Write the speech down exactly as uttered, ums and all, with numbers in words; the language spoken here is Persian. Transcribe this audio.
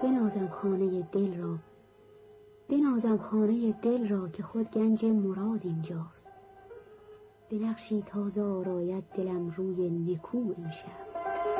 بنازم خانه دل را، بنازم خانه دل را که خود گنج مراد اینجاست. به نقشی تازه آراید دلم روی نکو امشب.